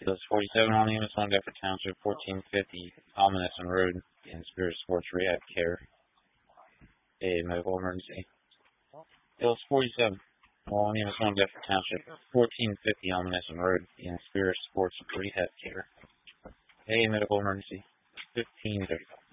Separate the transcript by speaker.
Speaker 1: Hills 47 on Enos, on Deptford Township, 1450 Almanesson Road in Spirit Sports Rehab Care. A medical emergency. Hills 47 on Enos, on Deptford Township, 1450 Almanesson Road in Spirit Sports Rehab Care. A medical emergency. 1535.